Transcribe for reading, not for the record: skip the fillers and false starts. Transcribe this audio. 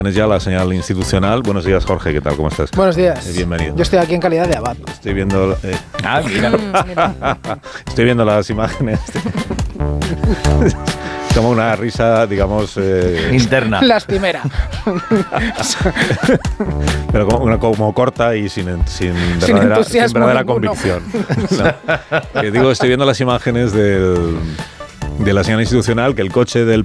Ya la señal institucional. Buenos días, Jorge, ¿qué tal? ¿Cómo estás? Buenos días. Bienvenido. Yo estoy aquí en calidad de abad. Estoy viendo... Mira. Estoy viendo las imágenes. Como una risa, digamos... interna. Lastimera. Pero como corta y sin verdadera convicción. No. Digo, estoy viendo las imágenes de la señal institucional, que el coche del